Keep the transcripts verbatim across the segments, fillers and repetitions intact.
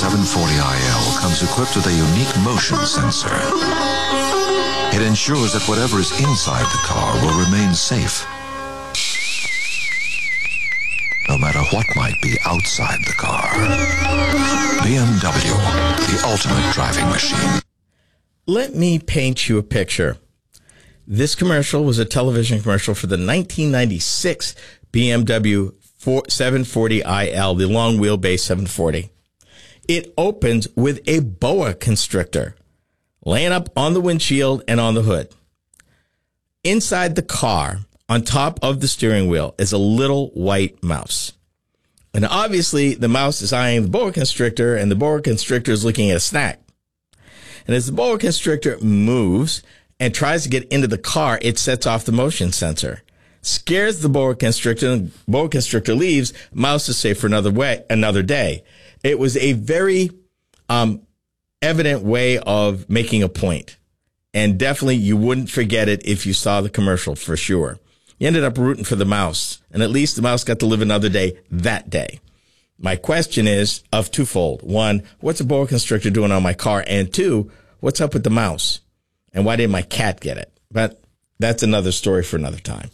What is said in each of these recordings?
seven forty I L comes equipped with a unique motion sensor. It ensures that whatever is inside the car will remain safe, no matter what might be outside the car. B M W, the ultimate driving machine. Let me paint you a picture. This commercial was a television commercial for the nineteen ninety-six B M W seven forty I L, the long wheelbase seven forty. It opens with a boa constrictor laying up on the windshield and on the hood. Inside the car, on top of the steering wheel, is a little white mouse. And obviously, the mouse is eyeing the boa constrictor, and the boa constrictor is looking at a snack. And as the boa constrictor moves and tries to get into the car, it sets off the motion sensor, scares the boa constrictor, and the boa constrictor leaves. Mouse is safe for another way, another day. It was a very um, evident way of making a point. And definitely you wouldn't forget it if you saw the commercial, for sure. You ended up rooting for the mouse, and at least the mouse got to live another day that day. My question is of twofold. One, what's a boa constrictor doing on my car? And two, what's up with the mouse? And why didn't my cat get it? But that's another story for another time.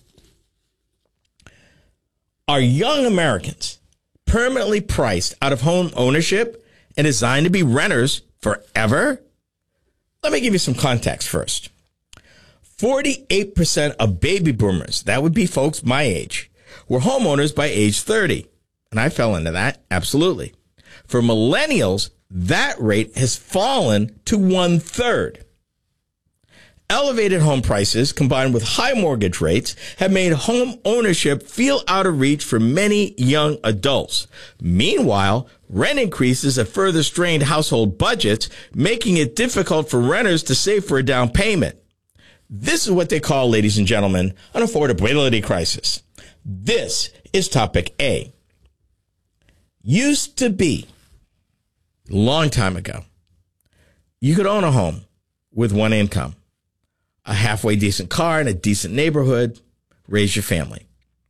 Are young Americans permanently priced out of home ownership and designed to be renters forever? Let me give you some context first. forty-eight percent of baby boomers, that would be folks my age, were homeowners by age thirty. And I fell into that, absolutely. For millennials, that rate has fallen to one third. Elevated home prices combined with high mortgage rates have made home ownership feel out of reach for many young adults. Meanwhile, rent increases have further strained household budgets, making it difficult for renters to save for a down payment. This is what they call, ladies and gentlemen, an affordability crisis. This is topic A. Used to be, a long time ago, you could own a home with one income, a halfway decent car in a decent neighborhood, raise your family.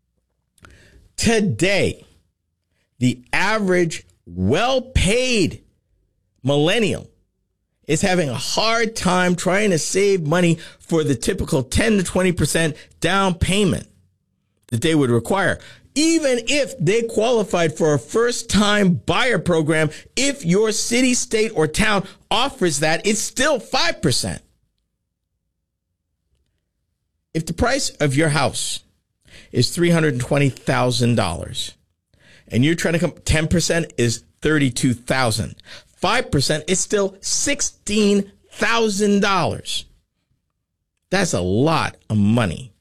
Today, the average well-paid millennial is having a hard time trying to save money for the typical ten to twenty percent down payment that they would require. Even if they qualified for a first-time buyer program, if your city, state, or town offers that, it's still five percent. If the price of your house is three hundred twenty thousand dollars and you're trying to come, ten percent is thirty-two thousand dollars. five percent is still sixteen thousand dollars. That's a lot of money.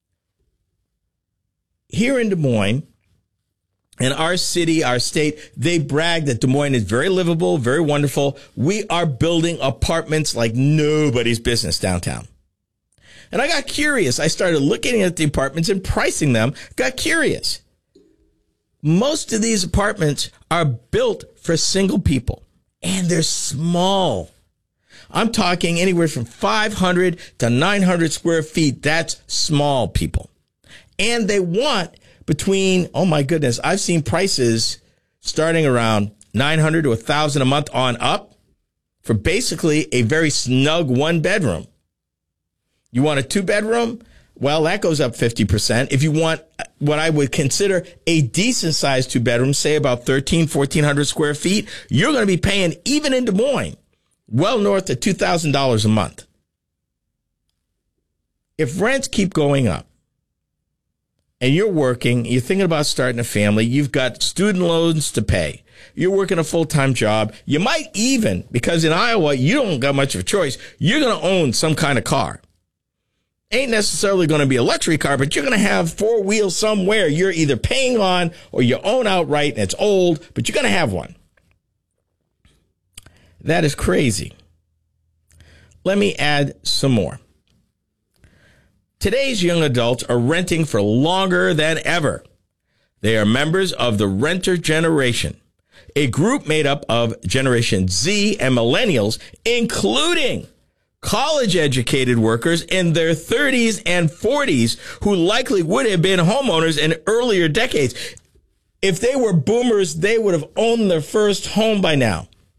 Here in Des Moines, in our city, our state, they brag that Des Moines is very livable, very wonderful. We are building apartments like nobody's business downtown. And I got curious. I started looking at the apartments and pricing them, got curious. Most of these apartments are built for single people, and they're small. I'm talking anywhere from five hundred to nine hundred square feet. That's small, people. And they want between, oh my goodness, I've seen prices starting around nine hundred to one thousand a month on up for basically a very snug one bedroom. You want a two bedroom? Well, that goes up fifty percent. If you want what I would consider a decent sized two bedroom, say about thirteen, fourteen hundred square feet, you're going to be paying, even in Des Moines, well north of two thousand dollars a month. If rents keep going up and you're working, you're thinking about starting a family, you've got student loans to pay, you're working a full-time job, you might even, because in Iowa, you don't got much of a choice, you're going to own some kind of car. Ain't necessarily going to be a luxury car, but you're going to have four wheels somewhere you're either paying on or you own outright, and it's old, but you're going to have one. That is crazy. Let me add some more. Today's young adults are renting for longer than ever. They are members of the renter generation, a group made up of Generation Z and millennials, including college-educated workers in their thirties and forties who likely would have been homeowners in earlier decades. If they were boomers, they would have owned their first home by now.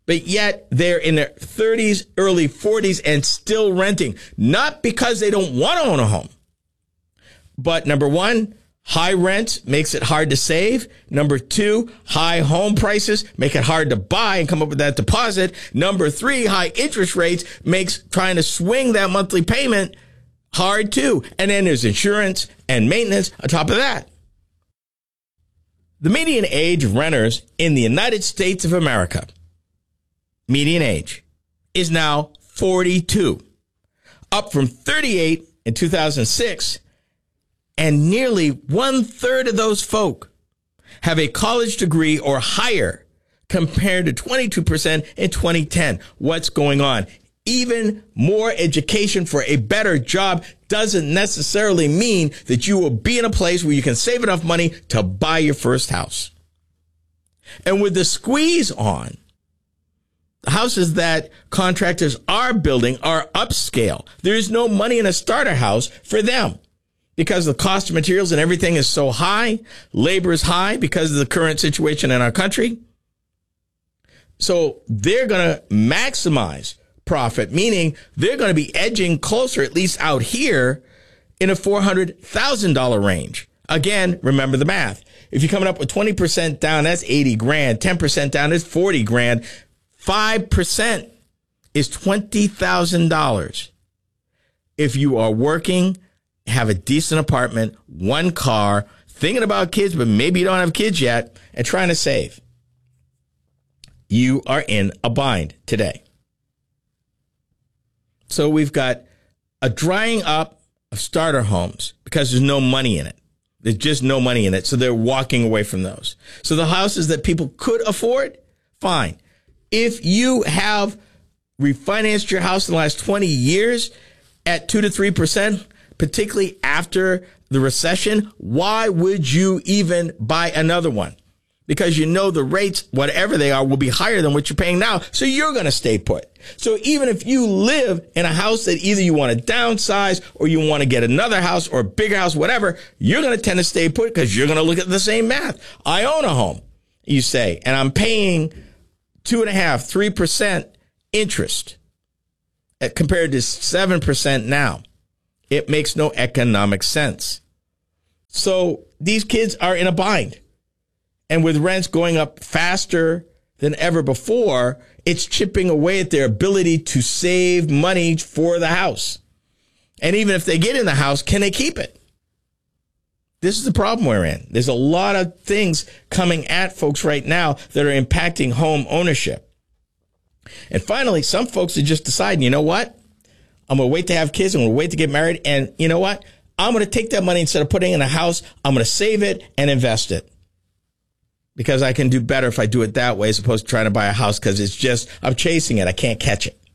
but yet they're in their thirties, early forties, and still renting. Not because they don't want to own a home, but number one, high rents makes it hard to save. Number two, high home prices make it hard to buy and come up with that deposit. Number three, high interest rates makes trying to swing that monthly payment hard too. And then there's insurance and maintenance on top of that. The median age of renters in the United States of America, median age, is now forty-two, up from thirty-eight in two thousand six. And nearly one third of those folk have a college degree or higher compared to twenty-two percent in twenty ten. What's going on? Even more education for a better job doesn't necessarily mean that you will be in a place where you can save enough money to buy your first house. And with the squeeze on, the houses that contractors are building are upscale. There is no money in a starter house for them because the cost of materials and everything is so high. Labor is high because of the current situation in our country. So they're going to maximize profit, meaning they're going to be edging closer, at least out here, in a four hundred thousand dollars range. Again, remember the math. If you're coming up with twenty percent down, that's eighty grand. ten percent down is forty grand. five percent is twenty thousand dollars. If you are working, have a decent apartment, one car, thinking about kids, but maybe you don't have kids yet, and trying to save, you are in a bind today. So we've got a drying up of starter homes because there's no money in it. There's just no money in it. So they're walking away from those. So the houses that people could afford, fine. If you have refinanced your house in the last twenty years at two to three percent, particularly after the recession, why would you even buy another one? Because you know the rates, whatever they are, will be higher than what you're paying now. So you're going to stay put. So even if you live in a house that either you want to downsize or you want to get another house or a bigger house, whatever, you're going to tend to stay put because you're going to look at the same math. I own a home, you say, and I'm paying two and a half, three percent interest compared to seven percent now. It makes no economic sense. So these kids are in a bind. And with rents going up faster than ever before, it's chipping away at their ability to save money for the house. And even if they get in the house, can they keep it? This is the problem we're in. There's a lot of things coming at folks right now that are impacting home ownership. And finally, some folks are just deciding, you know what? I'm going to wait to have kids. I'm going to wait to get married. And you know what? I'm going to take that money instead of putting it in a house. I'm going to save it and invest it. Because I can do better if I do it that way as opposed to trying to buy a house because it's just, I'm chasing it. I can't catch it.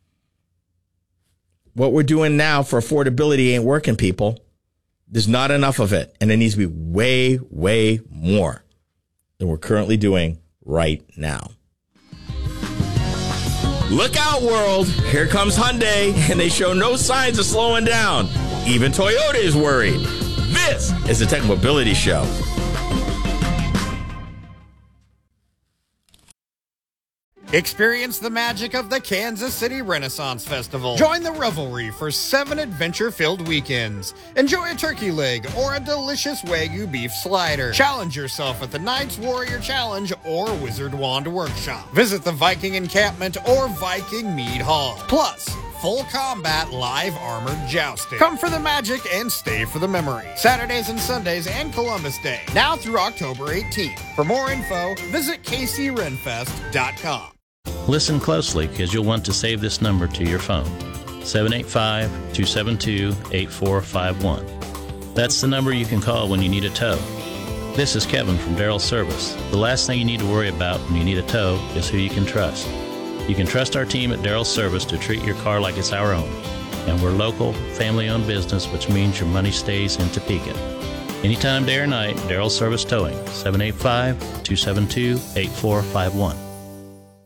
What we're doing now for affordability ain't working, people. There's not enough of it. And there needs to be way, way more than we're currently doing right now. Look out, world. Here comes Hyundai, and they show no signs of slowing down. Even Toyota is worried. This is the Tech Mobility Show. Experience the magic of the Kansas City Renaissance Festival. Join the revelry for seven adventure-filled weekends. Enjoy a turkey leg or a delicious Wagyu beef slider. Challenge yourself at the Knights Warrior Challenge or Wizard Wand Workshop. Visit the Viking Encampment or Viking Mead Hall. Plus, full combat live armored jousting. Come for the magic and stay for the memory. Saturdays and Sundays and Columbus Day. Now through October eighteenth. For more info, visit k c renfest dot com. Listen closely because you'll want to save this number to your phone. seven eight five, two seven two, eight four five one. That's the number you can call when you need a tow. This is Kevin from Darrell Service. The last thing you need to worry about when you need a tow is who you can trust. You can trust our team at Darrell Service to treat your car like it's our own. And we're local, family-owned business, which means your money stays in Topeka. Anytime, day or night, Darrell Service Towing, seven eight five, two seven two, eight four five one.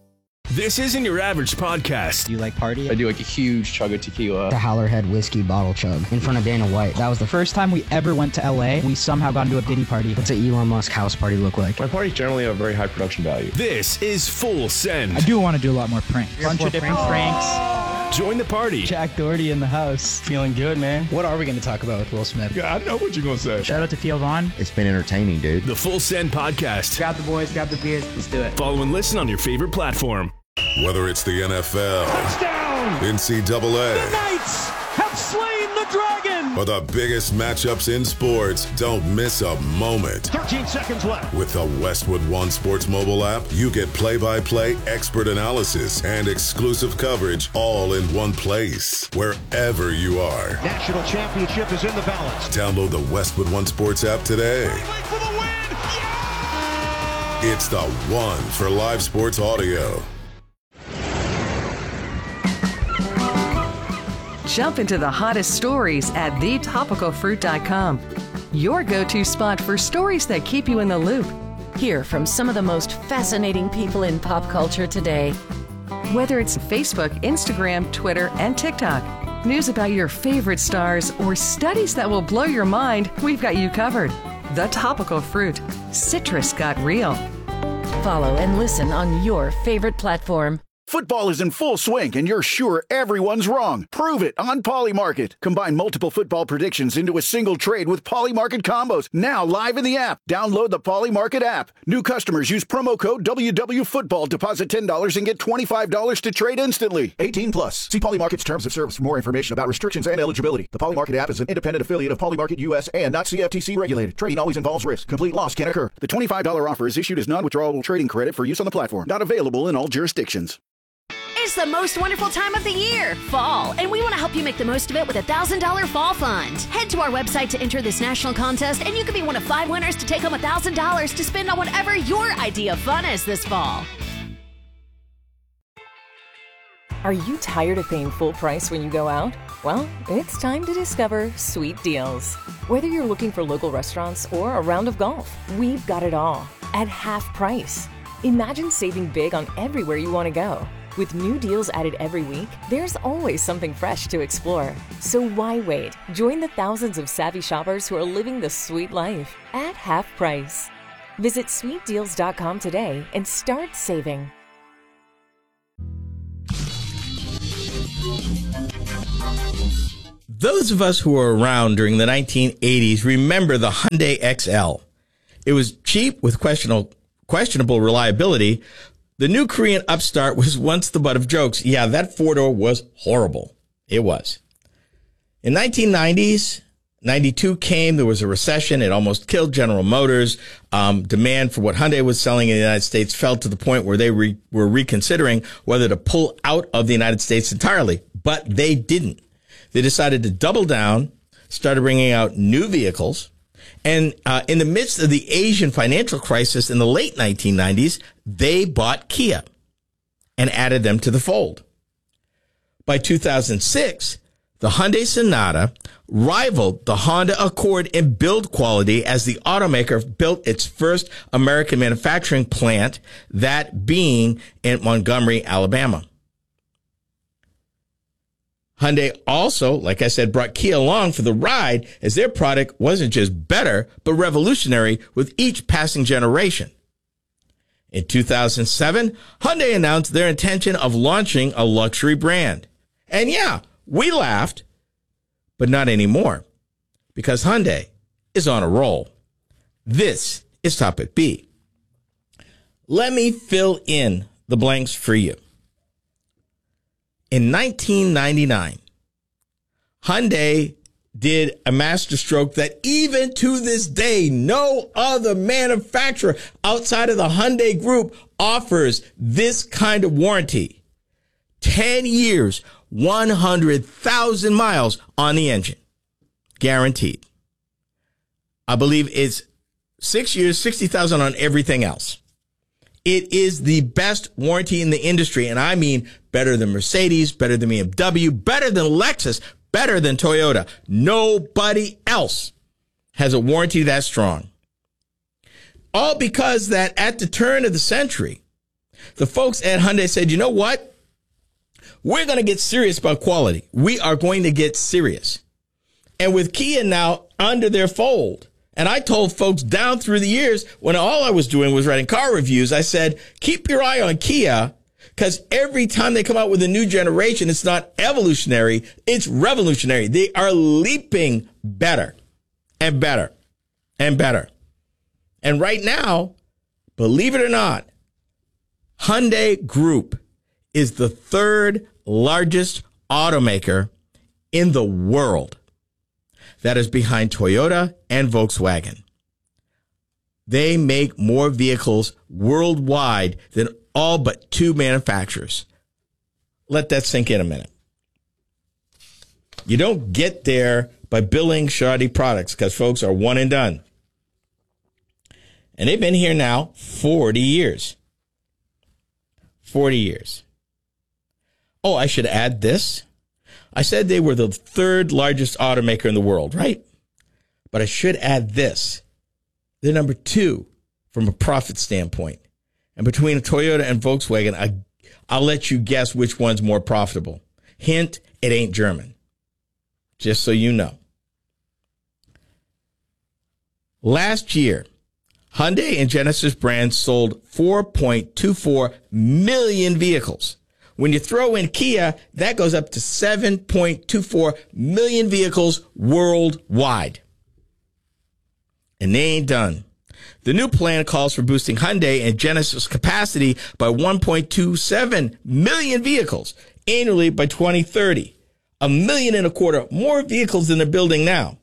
This isn't your average podcast. Do you like party? I do like a huge chug of tequila. The Howlerhead whiskey bottle chug in front of Dana White. That was the First time we ever went to L A, we somehow got into a Diddy party. What's an Elon Musk house party look like? My parties generally have very high production value. This is Full Send. I do want to do a lot more pranks. A bunch of different pranks. Join the party. Jack Doherty in the house. Feeling good, man. What are we going to talk about with Will Smith? Yeah, I know what you're going to say. Shout out to Theo Vaughn. It's been entertaining, dude. The Full Send podcast. Grab the boys, grab the beers, let's do it. Follow and listen on your favorite platform. Whether it's the N F L, touchdown, N C double A, the Knights have slain the dragon, or the biggest matchups in sports, don't miss a moment. thirteen seconds left. With the Westwood One Sports mobile app, you get play-by-play expert analysis and exclusive coverage all in one place, wherever you are. National championship is in the balance. Download the Westwood One Sports app today. For the win. Yeah! It's the one for live sports audio. Jump into the hottest stories at the topical fruit dot com. Your go-to spot for stories that keep you in the loop. Hear from some of the most fascinating people in pop culture today. Whether it's Facebook, Instagram, Twitter, and TikTok, news about your favorite stars, or studies that will blow your mind, we've got you covered. The Topical Fruit. Citrus got real. Follow and listen on your favorite platform. Football is in full swing, and you're sure everyone's wrong. Prove it on Polymarket. Combine multiple football predictions into a single trade with Polymarket combos. Now live in the app. Download the Polymarket app. New customers use promo code W W Football. Deposit ten dollars and get twenty-five dollars to trade instantly. eighteen plus. See Polymarket's terms of service for more information about restrictions and eligibility. The Polymarket app is an independent affiliate of Polymarket U S and not C F T C regulated. Trading always involves risk. Complete loss can occur. The twenty-five dollars offer is issued as non-withdrawable trading credit for use on the platform. Not available in all jurisdictions. It's the most wonderful time of the year, fall, and we want to help you make the most of it with a one thousand dollars Fall Fund. Head to our website to enter this national contest, and you could be one of five winners to take home one thousand dollars to spend on whatever your idea of fun is this fall. Are you tired of paying full price when you go out? Well, it's time to discover Sweet Deals. Whether you're looking for local restaurants or a round of golf, we've got it all at half price. Imagine saving big on everywhere you want to go. With new deals added every week, there's always something fresh to explore. So why wait? Join the thousands of savvy shoppers who are living the sweet life at half price. Visit sweet deals dot com today and start saving. Those of us who were around during the nineteen eighties remember the Hyundai X L. It was cheap with questionable, questionable reliability. The new Korean upstart was once the butt of jokes. Yeah, that four-door was horrible. It was. In nineteen nineties, ninety-two came, there was a recession. It almost killed General Motors. Um, demand for what Hyundai was selling in the United States fell to the point where they re- were reconsidering whether to pull out of the United States entirely. But they didn't. They decided to double down, started bringing out new vehicles. And uh, in the midst of the Asian financial crisis in the late nineteen nineties, they bought Kia and added them to the fold. By two thousand six, the Hyundai Sonata rivaled the Honda Accord in build quality as the automaker built its first American manufacturing plant, that being in Montgomery, Alabama. Hyundai also, like I said, brought Kia along for the ride, as their product wasn't just better, but revolutionary with each passing generation. In two thousand seven, Hyundai announced their intention of launching a luxury brand. And yeah, we laughed, but not anymore, because Hyundai is on a roll. This is Topic B. Let me fill in the blanks for you. In nineteen ninety-nine, Hyundai did a masterstroke that even to this day, no other manufacturer outside of the Hyundai Group offers this kind of warranty. ten years, one hundred thousand miles on the engine. Guaranteed. I believe it's six years, sixty thousand on everything else. It is the best warranty in the industry, and I mean better than Mercedes, better than B M W, better than Lexus, better than Toyota. Nobody else has a warranty that strong. All because that at the turn of the century, The folks at Hyundai said, you know what? We're going to get serious about quality. We are going to get serious. And with Kia now under their fold, and I told folks down through the years when all I was doing was writing car reviews, I said, keep your eye on Kia, because every time they come out with a new generation, it's not evolutionary, it's revolutionary. They are leaping better and better and better. And right now, believe it or not, Hyundai Group is the third largest automaker in the world. That is behind Toyota and Volkswagen. They make more vehicles worldwide than all but two manufacturers. Let that sink in a minute. You don't get there by building shoddy products because folks are one and done. And they've been here now forty years. forty years. Oh, I should add this. I said they were the third largest automaker in the world, right? But I should add this. They're number two from a profit standpoint. And between Toyota and Volkswagen, I, I'll let you guess which one's more profitable. Hint, it ain't German. Just so you know. Last year, Hyundai and Genesis brands sold four point two four million vehicles. When you throw in Kia, that goes up to seven point two four million vehicles worldwide. And they ain't done. The new plan calls for boosting Hyundai and Genesis capacity by one point two seven million vehicles annually by twenty thirty. A million and a quarter more vehicles than they're building now.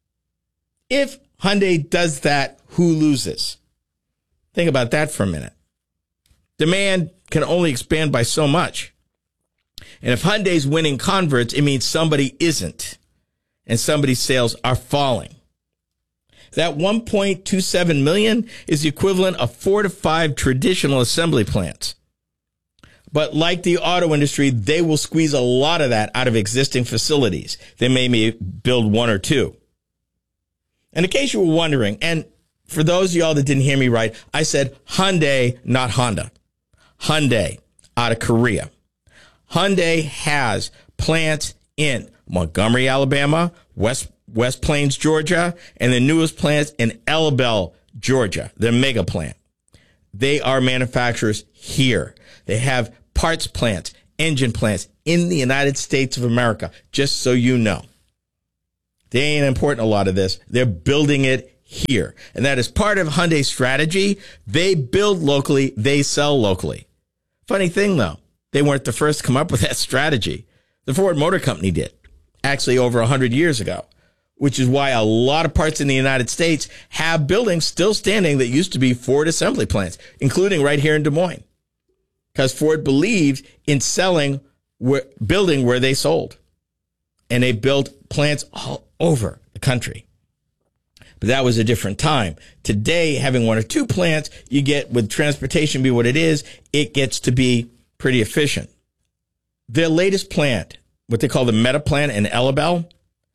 If Hyundai does that, who loses? Think about that for a minute. Demand can only expand by so much. And if Hyundai's winning converts, it means somebody isn't. And somebody's sales are falling. That one point two seven million is the equivalent of four to five traditional assembly plants. But like the auto industry, they will squeeze a lot of that out of existing facilities. They may build one or two. And in case you were wondering, and for those of y'all that didn't hear me right, I said Hyundai, not Honda. Hyundai out of Korea. Hyundai has plants in Montgomery, Alabama, West West Plains, Georgia, and the newest plant in Elabel, Georgia, the mega plant. They are manufacturers here. They have parts plants, engine plants in the United States of America, just so you know. They ain't important a lot of this. They're building it here. And that is part of Hyundai's strategy. They build locally, they sell locally. Funny thing, though, they weren't the first to come up with that strategy. The Ford Motor Company did, actually over one hundred years ago, which is why a lot of parts in the United States have buildings still standing that used to be Ford assembly plants, including right here in Des Moines, because Ford believed in selling, building where they sold. And they built plants all over the country. But that was a different time. Today, having one or two plants, you get, with transportation be what it is, it gets to be pretty efficient. Their latest plant, what they call the Meta plant in Elabel,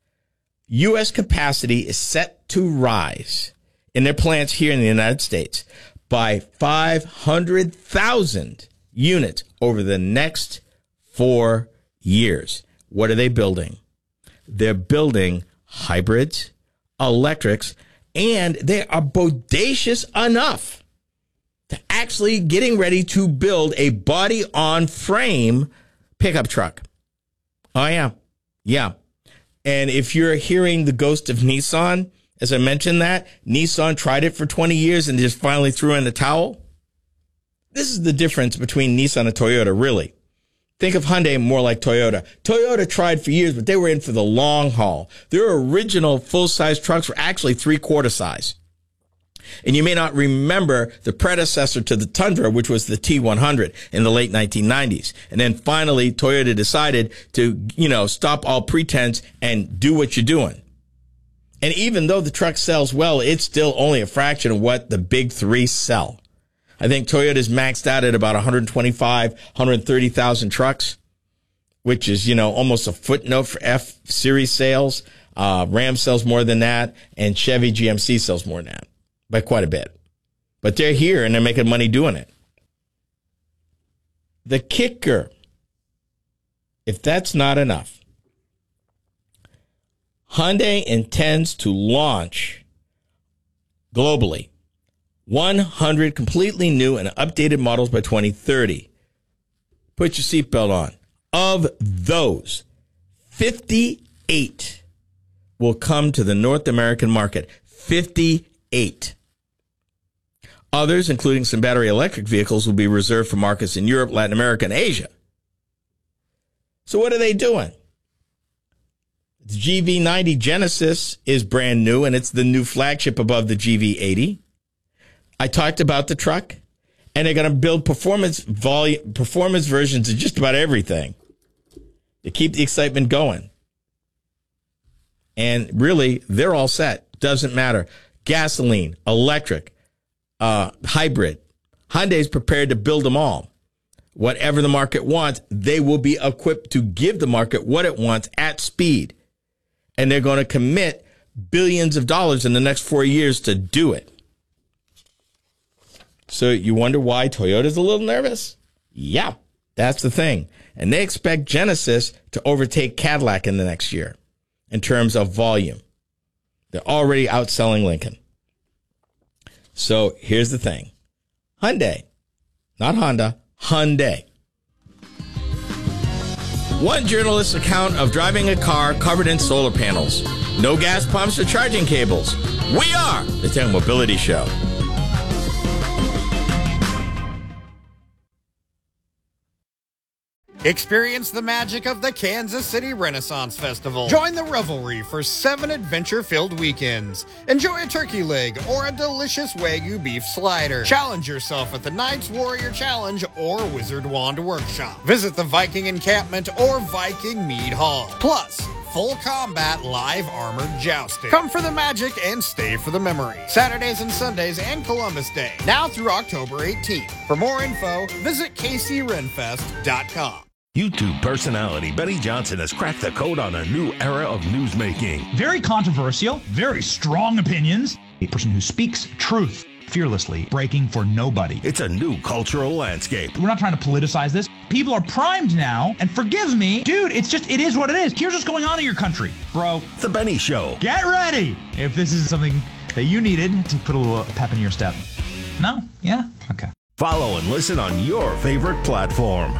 U S capacity is set to rise in their plants here in the United States by five hundred thousand units over the next four years. What are they building? They're building hybrids, electrics, and they are bodacious enough to actually getting ready to build a body-on-frame pickup truck. Oh, yeah. Yeah. And if you're hearing the ghost of Nissan, as I mentioned that, Nissan tried it for twenty years and just finally threw in the towel. This is the difference between Nissan and Toyota, really. Think of Hyundai more like Toyota. Toyota tried for years, but they were in for the long haul. Their original full-size trucks were actually three-quarter size. And you may not remember the predecessor to the Tundra, which was the T one hundred in the late nineteen nineties. And then finally, Toyota decided to, you know, stop all pretense and do what you're doing. And even though the truck sells well, it's still only a fraction of what the big three sell. I think Toyota's maxed out at about one hundred twenty-five, one hundred thirty thousand trucks, which is, you know, almost a footnote for F-Series sales. Uh, Ram sells more than that, and Chevy G M C sells more than that by quite a bit. But they're here, and they're making money doing it. The kicker, if that's not enough, Hyundai intends to launch globally one hundred completely new and updated models by twenty thirty. Put your seatbelt on. Of those, fifty-eight will come to the North American market. fifty-eight. Others, including some battery electric vehicles, will be reserved for markets in Europe, Latin America, and Asia. So what are they doing? The G V ninety Genesis is brand new, and it's the new flagship above the G V eighty. I talked about the truck, and they're going to build performance volume, performance versions of just about everything to keep the excitement going. And really, they're all set. Doesn't matter. Gasoline, electric, uh, hybrid. Hyundai's prepared to build them all. Whatever the market wants, they will be equipped to give the market what it wants at speed. And they're going to commit billions of dollars in the next four years to do it. So you wonder why Toyota's a little nervous? Yeah, that's the thing. And they expect Genesis to overtake Cadillac in the next year in terms of volume. They're already outselling Lincoln. So here's the thing. Hyundai, not Honda, Hyundai. One journalist's account of driving a car covered in solar panels. No gas pumps or charging cables. We are the Tech Mobility Show. Experience the magic of the Kansas City Renaissance Festival. Join the revelry for seven adventure-filled weekends. Enjoy a turkey leg or a delicious Wagyu beef slider. Challenge yourself at the Knights Warrior Challenge or Wizard Wand Workshop. Visit the Viking Encampment or Viking Mead Hall. Plus, full combat live armored jousting. Come for the magic and stay for the memory. Saturdays and Sundays and Columbus Day. Now through October eighteenth. For more info, visit K C Renfest dot com. YouTube personality Benny Johnson has cracked the code on a new era of newsmaking. Very controversial, very strong opinions. A person who speaks truth fearlessly, breaking for nobody. It's a new cultural landscape. We're not trying to politicize this. People are primed now, and forgive me, dude, it's just, it is what it is. Here's what's going on in your country, bro. The Benny Show. Get ready if this is something that you needed to put a little pep in your step. No? Yeah? Okay. Follow and listen on your favorite platform.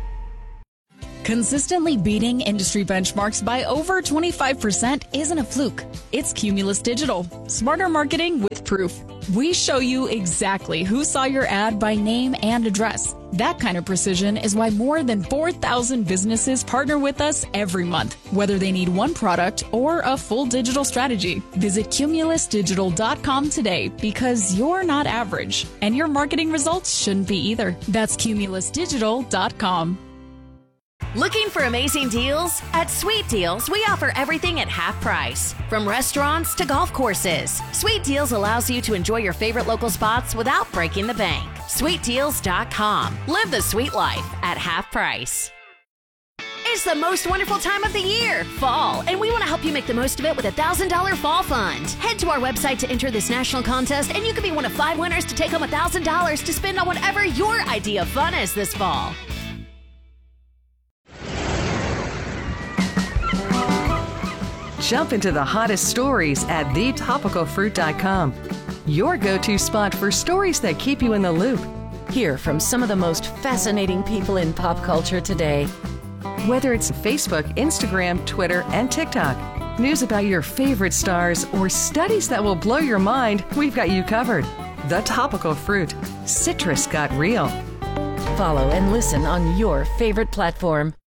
Consistently beating industry benchmarks by over twenty-five percent isn't a fluke. It's Cumulus Digital. Smarter marketing with proof. We show you exactly who saw your ad by name and address. That kind of precision is why more than four thousand businesses partner with us every month, whether they need one product or a full digital strategy. Visit Cumulus Digital dot com today because you're not average, and your marketing results shouldn't be either. That's Cumulus Digital dot com. Looking for amazing deals? At Sweet Deals, we offer everything at half price. From restaurants to golf courses, Sweet Deals allows you to enjoy your favorite local spots without breaking the bank. Sweet Deals dot com. Live the sweet life at half price. It's the most wonderful time of the year, fall, and we want to help you make the most of it with a one thousand dollars Fall Fund. Head to our website to enter this national contest, and you could be one of five winners to take home one thousand dollars to spend on whatever your idea of fun is this fall. Jump into the hottest stories at the topical fruit dot com. Your go-to spot for stories that keep you in the loop. Hear from some of the most fascinating people in pop culture today. Whether it's Facebook, Instagram, Twitter, and TikTok, news about your favorite stars, or studies that will blow your mind, we've got you covered. The Topical Fruit. Citrus got real. Follow and listen on your favorite platform.